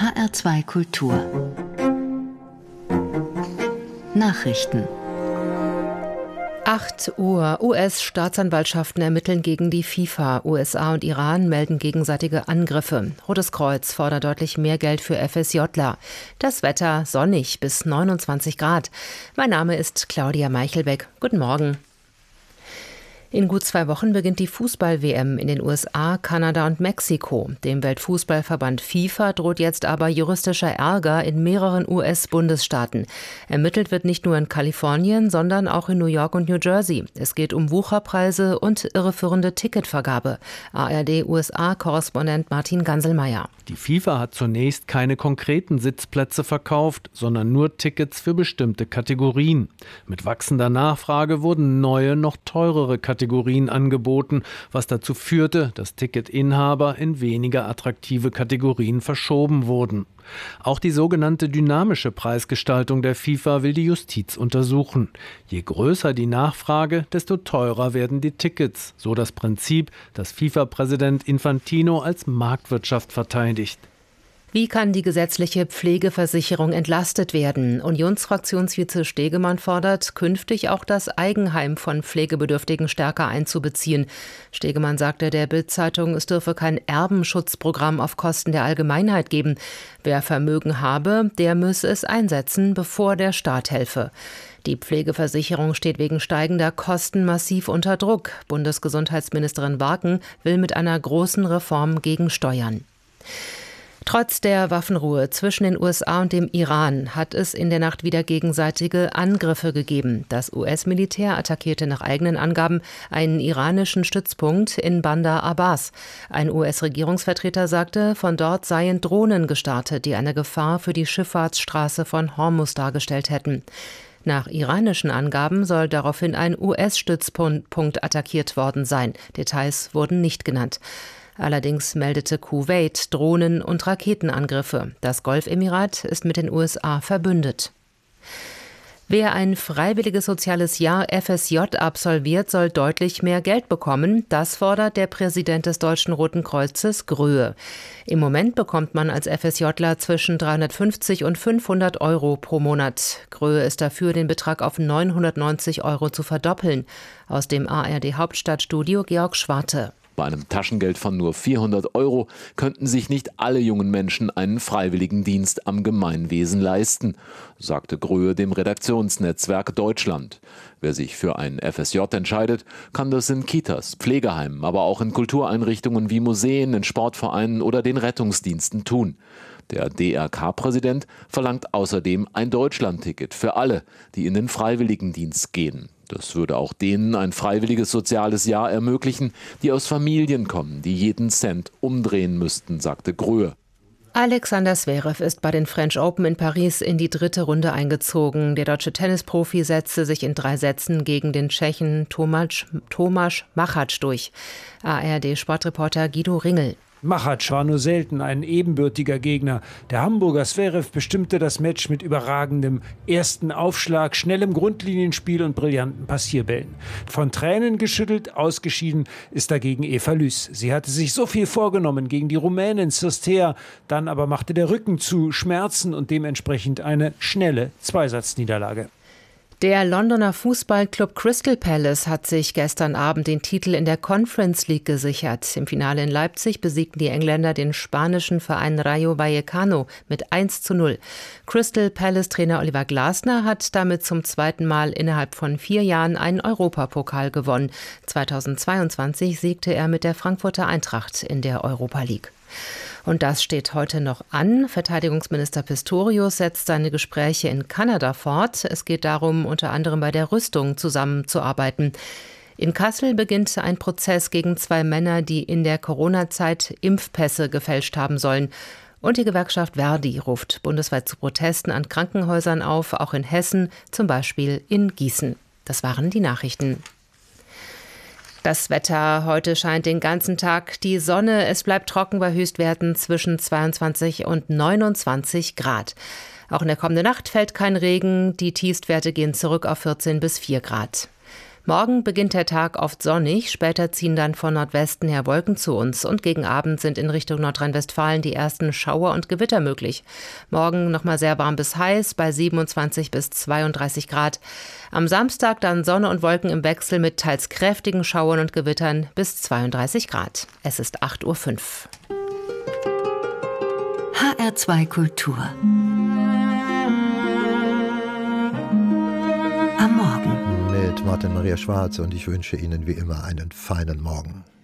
HR2 Kultur Nachrichten 8 Uhr. US-Staatsanwaltschaften ermitteln gegen die FIFA. USA und Iran melden gegenseitige Angriffe. Rotes Kreuz fordert deutlich mehr Geld für FSJler. Das Wetter sonnig bis 29 Grad. Mein Name ist Claudia Meichelbeck. Guten Morgen. In gut 2 Wochen beginnt die Fußball-WM in den USA, Kanada und Mexiko. Dem Weltfußballverband FIFA droht jetzt aber juristischer Ärger in mehreren US-Bundesstaaten. Ermittelt wird nicht nur in Kalifornien, sondern auch in New York und New Jersey. Es geht um Wucherpreise und irreführende Ticketvergabe. ARD-USA-Korrespondent Martin Ganselmeier. Die FIFA hat zunächst keine konkreten Sitzplätze verkauft, sondern nur Tickets für bestimmte Kategorien. Mit wachsender Nachfrage wurden neue, noch teurere Kategorien angeboten, was dazu führte, dass Ticketinhaber in weniger attraktive Kategorien verschoben wurden. Auch die sogenannte dynamische Preisgestaltung der FIFA will die Justiz untersuchen. Je größer die Nachfrage, desto teurer werden die Tickets, so das Prinzip, das FIFA-Präsident Infantino als Marktwirtschaft verteidigt. Wie kann die gesetzliche Pflegeversicherung entlastet werden? Unionsfraktionsvize Stegemann fordert, künftig auch das Eigenheim von Pflegebedürftigen stärker einzubeziehen. Stegemann sagte der Bild-Zeitung, es dürfe kein Erbenschutzprogramm auf Kosten der Allgemeinheit geben. Wer Vermögen habe, der müsse es einsetzen, bevor der Staat helfe. Die Pflegeversicherung steht wegen steigender Kosten massiv unter Druck. Bundesgesundheitsministerin Warken will mit einer großen Reform gegensteuern. Trotz der Waffenruhe zwischen den USA und dem Iran hat es in der Nacht wieder gegenseitige Angriffe gegeben. Das US-Militär attackierte nach eigenen Angaben einen iranischen Stützpunkt in Bandar Abbas. Ein US-Regierungsvertreter sagte, von dort seien Drohnen gestartet, die eine Gefahr für die Schifffahrtsstraße von Hormuz dargestellt hätten. Nach iranischen Angaben soll daraufhin ein US-Stützpunkt attackiert worden sein. Details wurden nicht genannt. Allerdings meldete Kuwait Drohnen- und Raketenangriffe. Das Golfemirat ist mit den USA verbündet. Wer ein freiwilliges soziales Jahr FSJ absolviert, soll deutlich mehr Geld bekommen. Das fordert der Präsident des Deutschen Roten Kreuzes, Gröhe. Im Moment bekommt man als FSJler zwischen 350 und 500 Euro pro Monat. Gröhe ist dafür, den Betrag auf 990 Euro zu verdoppeln. Aus dem ARD-Hauptstadtstudio Georg Schwarte. Bei einem Taschengeld von nur 400 Euro könnten sich nicht alle jungen Menschen einen Freiwilligendienst am Gemeinwesen leisten, sagte Gröhe dem Redaktionsnetzwerk Deutschland. Wer sich für ein FSJ entscheidet, kann das in Kitas, Pflegeheimen, aber auch in Kultureinrichtungen wie Museen, in Sportvereinen oder den Rettungsdiensten tun. Der DRK-Präsident verlangt außerdem ein Deutschlandticket für alle, die in den Freiwilligendienst gehen. Das würde auch denen ein freiwilliges soziales Jahr ermöglichen, die aus Familien kommen, die jeden Cent umdrehen müssten, sagte Gröhe. Alexander Zverev ist bei den French Open in Paris in die 3. Runde eingezogen. Der deutsche Tennisprofi setzte sich in 3 Sätzen gegen den Tschechen Tomáš Machač durch. ARD-Sportreporter Guido Ringel. Machač war nur selten ein ebenbürtiger Gegner. Der Hamburger Zverev bestimmte das Match mit überragendem ersten Aufschlag, schnellem Grundlinienspiel und brillanten Passierbällen. Von Tränen geschüttelt, ausgeschieden ist dagegen Eva Lys. Sie hatte sich so viel vorgenommen gegen die Rumänin Cirstea, dann aber machte der Rücken zu, Schmerzen und dementsprechend eine schnelle Zweisatzniederlage. Der Londoner Fußballclub Crystal Palace hat sich gestern Abend den Titel in der Conference League gesichert. Im Finale in Leipzig besiegten die Engländer den spanischen Verein Rayo Vallecano mit 1:0. Crystal Palace-Trainer Oliver Glasner hat damit zum 2. Mal innerhalb von 4 Jahren einen Europapokal gewonnen. 2022 siegte er mit der Frankfurter Eintracht in der Europa League. Und das steht heute noch an. Verteidigungsminister Pistorius setzt seine Gespräche in Kanada fort. Es geht darum, unter anderem bei der Rüstung zusammenzuarbeiten. In Kassel beginnt ein Prozess gegen 2 Männer, die in der Corona-Zeit Impfpässe gefälscht haben sollen. Und die Gewerkschaft Verdi ruft bundesweit zu Protesten an Krankenhäusern auf, auch in Hessen, zum Beispiel in Gießen. Das waren die Nachrichten. Das Wetter heute scheint den ganzen Tag die Sonne. Es bleibt trocken bei Höchstwerten zwischen 22 und 29 Grad. Auch in der kommenden Nacht fällt kein Regen. Die Tiefstwerte gehen zurück auf 14 bis 4 Grad. Morgen beginnt der Tag oft sonnig, später ziehen dann von Nordwesten her Wolken zu uns und gegen Abend sind in Richtung Nordrhein-Westfalen die ersten Schauer und Gewitter möglich. Morgen nochmal sehr warm bis heiß bei 27 bis 32 Grad. Am Samstag dann Sonne und Wolken im Wechsel mit teils kräftigen Schauern und Gewittern bis 32 Grad. Es ist 8:05 Uhr. HR2 Kultur. Am Morgen. Mit Martin Maria Schwarz, und ich wünsche Ihnen wie immer einen feinen Morgen.